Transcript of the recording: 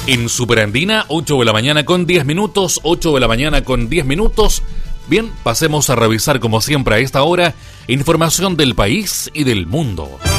En Superandina, 8 de la mañana con 10 minutos, 8 de la mañana con 10 minutos. Bien, pasemos a revisar como siempre a esta hora información del país y del mundo.